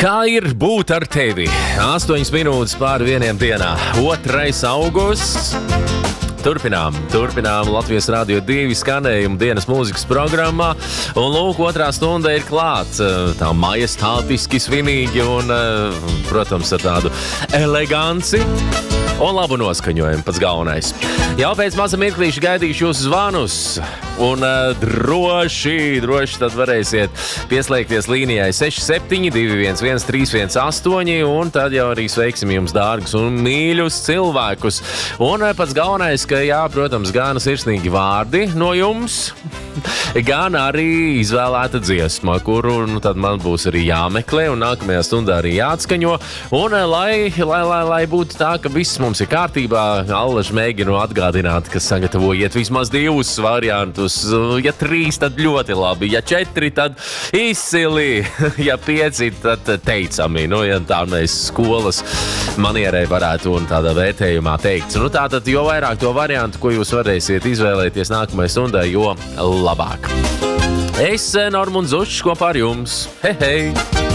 Kā ir būt ar tevi? 8 minūtes pār 1 dienā. 2. augusts. Turpinām Latvijas Radio 2 skanējumu dienas mūzikas programmā. Un lūk, 2. stunda ir klāt. Tā majestātiski svinīgi un, protams, ar tādu eleganci un labu noskaņojumu, pats galvenais. Jau pēc maza mirklīša gaidīšu jūsu zvanus. Un droši tad varēsiet pieslēgties līnijai 6721 318 un tad jau arī sveiksim jums dārgus un mīļus cilvēkus. Un pats galvenais, ka jā, protams, gan sirsnīgi vārdi no jums, gan arī izvēlēta dziesma, kuru tad man būs arī jāmeklē un nākamajā stundā arī jāatskaņo. Un lai būtu tā, ka viss mums ir kārtībā, Allaž mēģinu atgādināt, ka sagatavojiet vismaz 2 variantus. Ja 3, tad ļoti labi. Ja 4, tad izcili. Ja 5, tad teicami. Ja tā mēs skolas manierē varētu un tādā vērtējumā teikt. Tātad, jo vairāk to variantu, ko jūs varēsiet izvēlēties nākamajai stundai, jo labāk. Es, Normunds Zušs, kopā ar jums. Hei!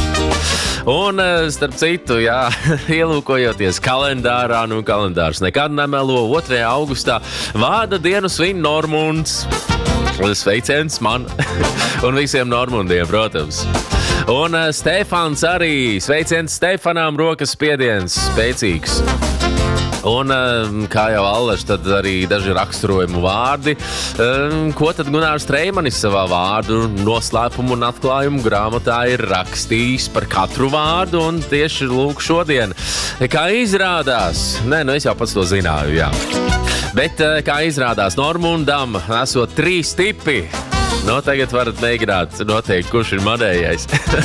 Un, starp citu, jā, ielūkojoties kalendārā, kalendārs nekad nemelo, 2. augustā vārda dienu svin Normunds. Sveiciens man un visiem Normundiem, protams. Un Stefans arī, sveiciens Stefanām, rokas spiediens, spēcīgs. Un, kā jau Allaž, tad arī daži raksturojumu vārdi. Ko tad Gunārs Treimanis savā vārdu noslēpumu un atklājumu grāmatā ir rakstījis par katru vārdu, un tieši lūk šodien. Kā izrādās, es jau pats to zināju, jā. Bet, kā izrādās, Normundam esot 3 tipi. Tagad varat mēģināt noteikt, kurš ir manējais.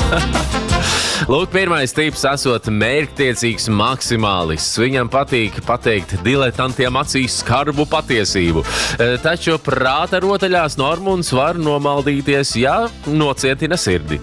Lūk, 1. tips esot mērķtiecīgs maksimālists. Viņam patīk pateikt diletantiem acīs skarbu patiesību. Taču prāta rotaļās Normunds var nomaldīties, ja nocietina sirdi.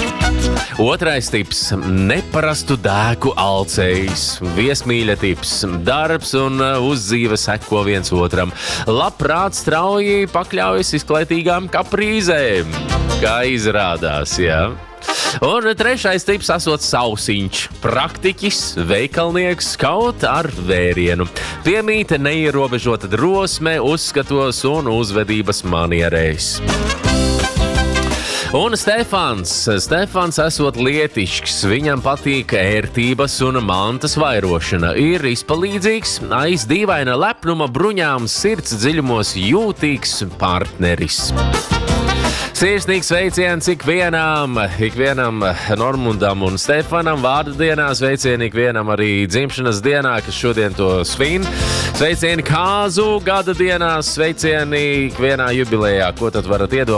2. tips – neparastu dēku alcējs. Viesmīļa tips – darbs un uzdzīve seko viens otram. Labprāt strauji pakļaujas izklaitīgām kaprīzēm. Kā izrādās, jā. Un 3. tips esot sausiņš, praktiķis, veikalnieks, kaut ar vērienu. Piemīta neierobežota drosme, uzskatos un uzvedības manierēs. Un Stefans esot lietišks, viņam patīk ērtības un mantas vairošana, ir izpalīdzīgs, aiz dīvaina lepnuma bruņām sirds dziļumos jūtīgs partneris. Sirsnīgs sveiciens ikvienam Normundam un Stefanam vārdu dienā, sveicieni ikvienam arī dzimšanas dienā, kas šodien to svin. Sveicieni kāzu gada dienās, sveicieni ikvienā jubilejā, ko tad varat iedomāt.